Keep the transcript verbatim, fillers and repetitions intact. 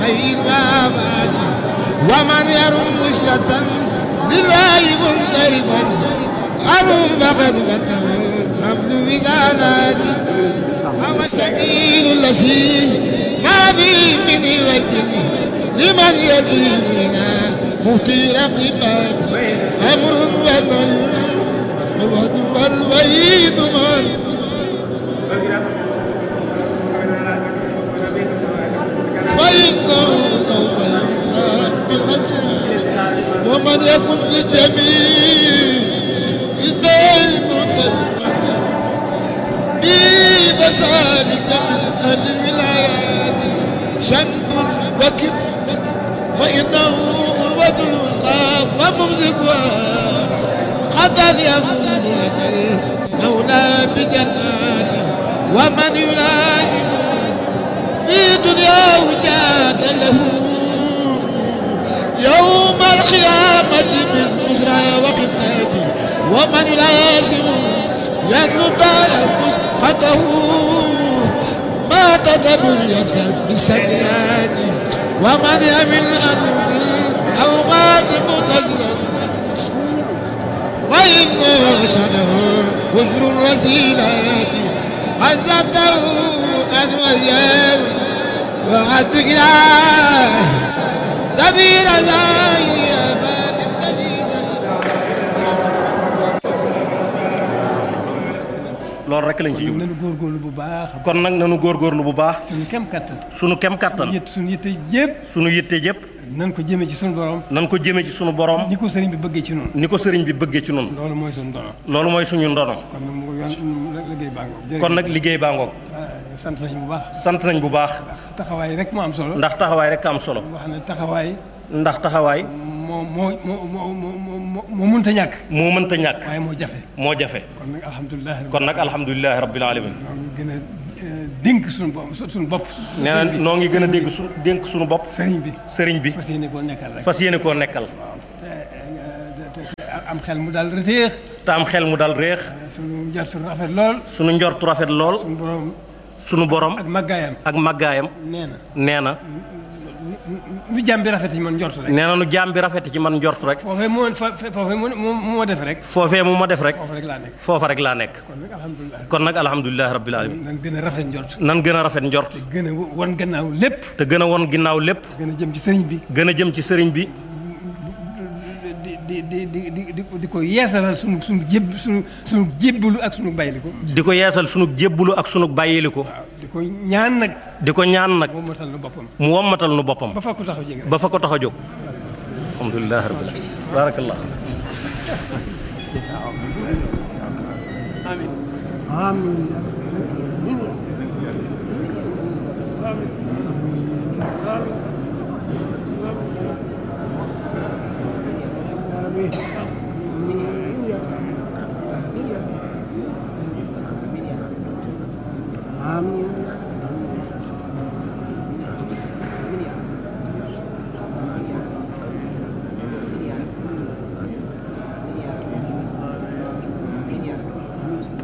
ومن يرم وصلة لله منصرفا أرم فقد فتح حمل وزالاتي هو السبيل الذي ما فيه من وجه لمن يديننا مهتي رقبات أمر ونهي الوعد والوعيد من فإنه سوف يحساب بالغدر ومن يكن في جميع الدين متسما بفسادك من أهل الولايات شنب وكب فإنه أروة الوسطى وممسكها قد يفوز لك المولى بجناته ومن يلازم في دنياه جاد له يوم القيامة من بشرى وقتاته ومن يلازم يدلو دار مسقطه ما تدبر يسفر بالسيئات ومن يمل أنه أو مات متزرا فإن شنه وجر الرسيلات عزته أن وياه وعد إله سبيل زاهي أباد loolu rek lañ ci kon nanu góorgóorlu bu baax. kon nag nanu góorgóorlu bu baax. suñu kem kattan. suñu kem kattan. suñu yitte yëpp. suñu yitte yëpp. nan ko jëmee ci suñu borom. nan ko jëmee ci suñu borom. ni ko sëriñ bi bëggee ci noonu. ni ko sëriñ bi bëggee ci noonu. loolu mooy suñu ndono. loolu mooy suñu ndono. kon nag mu yoon liggéey baa ngoog. kon nag liggéey baa ngoog. sant nañ bu baax. sant nañ bu baax. ndax taxawaay rek moo am solo. ndax taxawaay rek am solo. wax ne taxawaay. ndax taxawaay. moo moo moo moo moo mënta ñàkk. moo mënta ñàkk. waaye moo jafe. moo jafe. kon nag alhamdulilah. kon nag alhamdulilah rabbil alamin. ñoo ngi gën a dénk suñu bopp suñu bopp. nee na noo ngi gën a dégg su dénk suñu bopp. sëriñ bi sëriñ bi. fas yéene koo nekkal rek. fas yéene koo nekkal. te am xel mu daal reteex. te am xel mu daal réex. suñu njort rafet lool. suñu njortu rafet lool. suñu borom. suñu borom. ak màggaayam. ak màggaayam. nee na nee na. nu jàmm bi rafet ci man njort rek. nee na nu jàmm bi rafet ci man njort rek. foofee moo foofee moo moo def rek. foofee mu ma def rek. foofa rek laa nekk. foofa rek laa nekk. kon nag alhamdulilah. kon nag alhamdulilah rabbil alamin. nan gën a rafet njort. nan gën a rafet njort. te gën a won gannaaw lépp. te gën a won ginnaaw lépp. gën a jëm ci sëriñ bi. gën a jëm ci sëriñ bi. di di di di di di ko yeesalal sunu sunu jéb sunu sunu jébbalu ak sunu bàyyiliku. di ko yeesal sunu jébbalu ak sunu bàyyiliku. waaw di ko ñaan nag. di ko ñaan nag. mu wommatal nu boppam. mu wommatal nu boppam. ba fa ko tax a jóg ba fa ko tax a jóg. alhamdulilah rabbil alamin. barakallah. amiin. amiin. Amin.